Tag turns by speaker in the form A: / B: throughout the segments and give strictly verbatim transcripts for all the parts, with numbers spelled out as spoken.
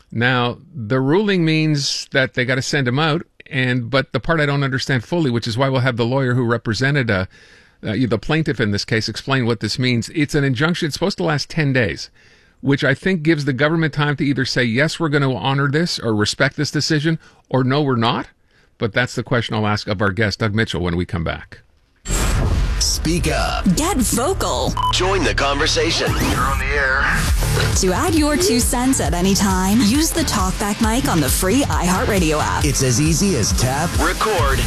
A: Now, the ruling means that they got to send him out, and but the part I don't understand fully, which is why we'll have the lawyer who represented uh, uh, the plaintiff in this case explain what this means. It's an injunction. It's supposed to last ten days, which I think gives the government time to either say, yes, we're going to honor this or respect this decision, or no, we're not. But that's the question I'll ask of our guest, Doug Mitchell, when we come back.
B: Speak up.
C: Get vocal.
B: Join the conversation.
D: You're on the air.
C: To add your two cents at any time, use the TalkBack mic on the free iHeartRadio app.
B: It's as easy as tap, record,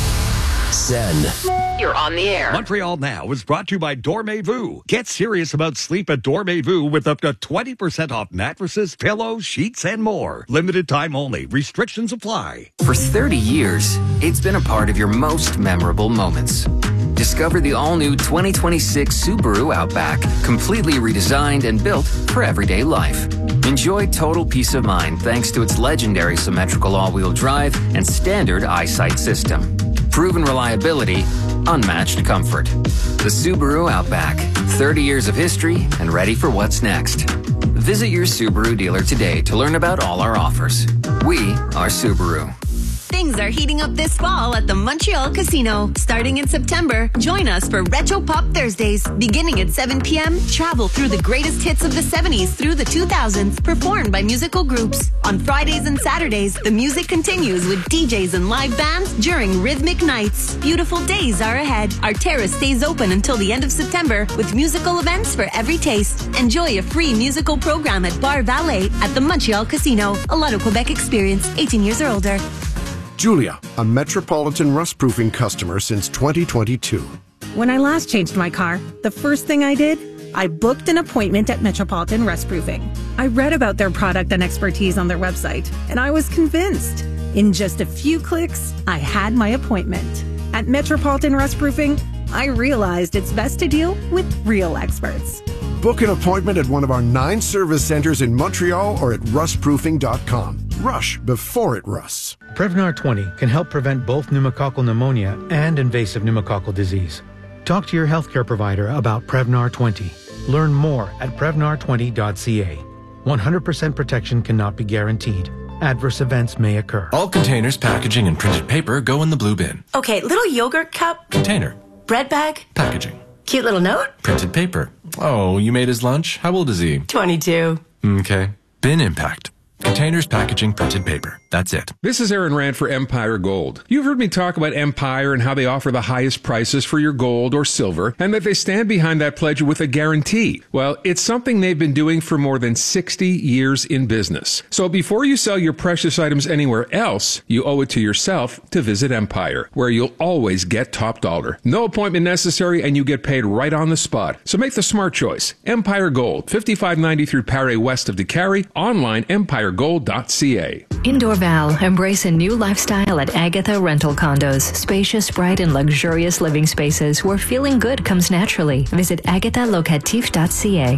B: send.
C: You're on the air.
E: Montreal Now is brought to you by Dormez-vous. Get serious about sleep at Dormez-vous with up to twenty percent off mattresses, pillows, sheets, and more. Limited time only. Restrictions apply.
F: For thirty years, it's been a part of your most memorable moments. Discover the all-new twenty twenty-six Subaru Outback, completely redesigned and built for everyday life. Enjoy total peace of mind thanks to its legendary symmetrical all-wheel drive and standard eyesight system. Proven reliability, unmatched comfort. The Subaru Outback, thirty years of history and ready for what's next. Visit your Subaru dealer today to learn about all our offers. We are Subaru.
G: Things are heating up this fall at the Montreal Casino. Starting in September, join us for Retro Pop Thursdays. Beginning at seven p.m., travel through the greatest hits of the seventies through the two thousands, performed by musical groups. On Fridays and Saturdays, the music continues with D Js and live bands during rhythmic nights. Beautiful days are ahead. Our terrace stays open until the end of September with musical events for every taste. Enjoy a free musical program at Bar Valet at the Montreal Casino. A Lotto Quebec experience, eighteen years or older.
H: Julia, a Metropolitan rust-proofing customer since twenty twenty-two.
I: When I last changed my car, the first thing I did, I booked an appointment at Metropolitan Rust-Proofing. I read about their product and expertise on their website, and I was convinced. In just a few clicks, I had my appointment. At Metropolitan Rust-Proofing, I realized it's best to deal with real experts.
H: Book an appointment at one of our nine service centers in Montreal or at rust proofing dot com. Rush before it rusts.
J: Prevnar twenty can help prevent both pneumococcal pneumonia and invasive pneumococcal disease. Talk to your healthcare provider about Prevnar twenty. Learn more at prevnar twenty dot c a. one hundred percent protection cannot be guaranteed. Adverse events may occur.
K: All containers, packaging, and printed paper go in the blue bin.
L: Okay, little yogurt cup.
K: Container.
L: Bread bag.
K: Packaging.
L: Cute little note.
K: Printed paper. Oh, you made his lunch? How old is he?
L: twenty-two.
K: Okay. Bin impact. Containers, packaging, printed paper. That's it.
A: This is Aaron Rand for Empire Gold. You've heard me talk about Empire and how they offer the highest prices for your gold or silver, and that they stand behind that pledge with a guarantee. Well, it's something they've been doing for more than sixty years in business. So before you sell your precious items anywhere else, you owe it to yourself to visit Empire, where you'll always get top dollar. No appointment necessary, and you get paid right on the spot. So make the smart choice. Empire Gold, fifty-five ninety-three Paré west of DeCarry, online empire gold dot c a.
M: Indoor Val, embrace a new lifestyle at Agatha Rental Condos. Spacious, bright, and luxurious living spaces where feeling good comes naturally. Visit agatha locatif dot c a.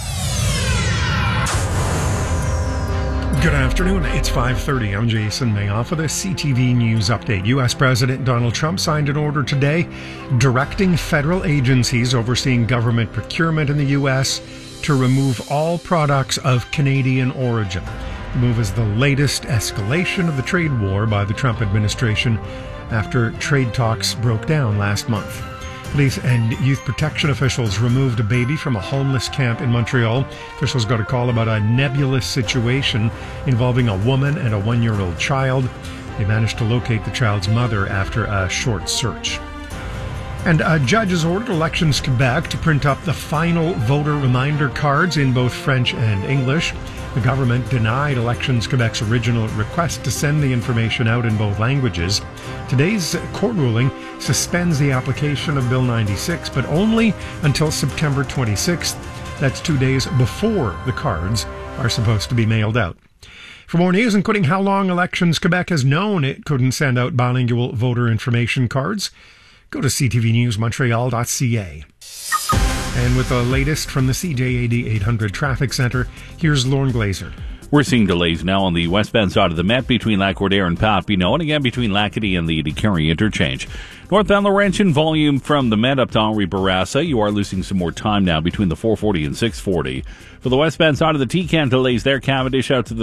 N: Good afternoon. It's five thirty. I'm Jason Mayoff with a C T V News update. U S President Donald Trump signed an order today directing federal agencies overseeing government procurement in the U S to remove all products of Canadian origin. The move is the latest escalation of the trade war by the Trump administration after trade talks broke down last month. Police and youth protection officials removed a baby from a homeless camp in Montreal. Officials got a call about a nebulous situation involving a woman and a one-year-old child. They managed to locate the child's mother after a short search. And a judge has ordered Elections Quebec to print up the final voter reminder cards in both French and English. The government denied Elections Quebec's original request to send the information out in both languages. Today's court ruling suspends the application of Bill ninety-six, but only until September twenty-sixth. That's two days before the cards are supposed to be mailed out. For more news, including how long Elections Quebec has known it couldn't send out bilingual voter information cards, go to c t v news montreal dot c a. And with the latest from the C J A D eight hundred Traffic Center, here's Lorne Glazer.
O: We're seeing delays now on the westbound side of the Met between Lac-Cordaire and Papineau, and again between Lac-Qui and the DeCarry interchange. Northbound Laurentian volume from the Met up to Henri Bourassa. You are losing some more time now between the four forty and six forty. For the westbound side of the T-Can, delays there, Cavendish out to the